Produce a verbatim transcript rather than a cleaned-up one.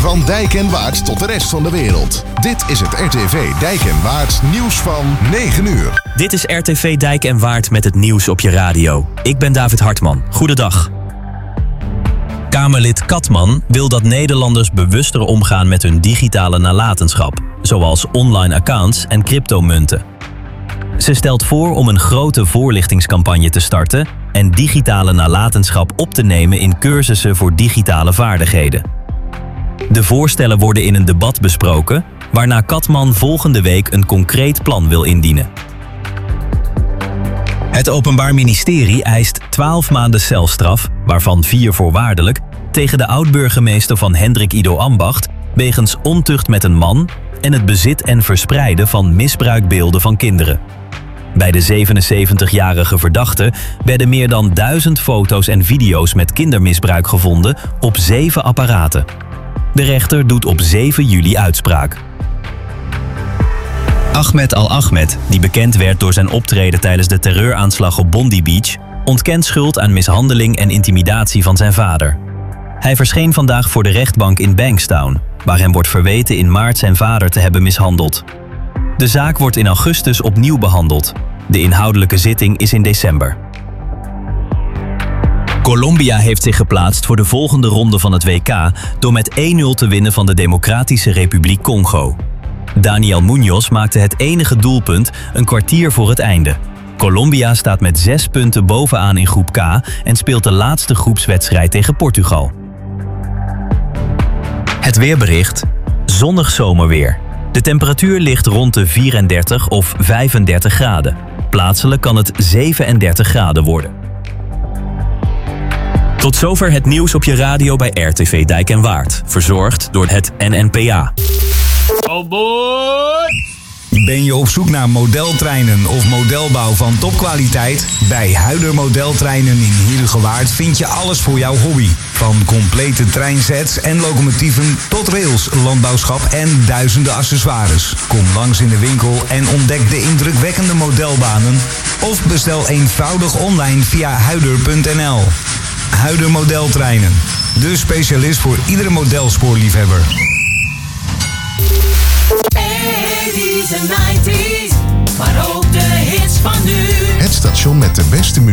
Van Dijk en Waard tot de rest van de wereld. Dit is het R T V Dijk en Waard nieuws van negen uur. Dit is R T V Dijk en Waard met het nieuws op je radio. Ik ben David Hartman. Goedendag. Kamerlid Katman wil dat Nederlanders bewuster omgaan met hun digitale nalatenschap, zoals online accounts en cryptomunten. Ze stelt voor om een grote voorlichtingscampagne te starten en digitale nalatenschap op te nemen in cursussen voor digitale vaardigheden. De voorstellen worden in een debat besproken, waarna Katman volgende week een concreet plan wil indienen. Het Openbaar Ministerie eist twaalf maanden celstraf, waarvan vier voorwaardelijk, tegen de oud-burgemeester van Hendrik Ido Ambacht wegens ontucht met een man en het bezit en verspreiden van misbruikbeelden van kinderen. Bij de zevenenzeventigjarige verdachte werden meer dan duizend foto's en video's met kindermisbruik gevonden op zeven apparaten. De rechter doet op zeven juli uitspraak. Ahmed Al-Ahmed, die bekend werd door zijn optreden tijdens de terreuraanslag op Bondi Beach, ontkent schuld aan mishandeling en intimidatie van zijn vader. Hij verscheen vandaag voor de rechtbank in Bankstown, waar hem wordt verweten in maart zijn vader te hebben mishandeld. De zaak wordt in augustus opnieuw behandeld. De inhoudelijke zitting is in december. Colombia heeft zich geplaatst voor de volgende ronde van het W K door met één nul te winnen van de Democratische Republiek Congo. Daniel Munoz maakte het enige doelpunt een kwartier voor het einde. Colombia staat met zes punten bovenaan in groep K en speelt de laatste groepswedstrijd tegen Portugal. Het weerbericht: zonnig zomerweer. De temperatuur ligt rond de vierendertig of vijfendertig graden. Plaatselijk kan het zevenendertig graden worden. Tot zover het nieuws op je radio bij R T V Dijk en Waard. Verzorgd door het N N P A. Oh boy! Ben je op zoek naar modeltreinen of modelbouw van topkwaliteit? Bij Huider Modeltreinen in Heerhugowaard vind je alles voor jouw hobby. Van complete treinsets en locomotieven tot rails, landbouwschap en duizenden accessoires. Kom langs in de winkel en ontdek de indrukwekkende modelbanen. Of bestel eenvoudig online via huider punt n l. Huider Modeltreinen, de specialist voor iedere modelspoorliefhebber. eighties en nineties, maar ook de hits van nu. Het station met de beste muziek.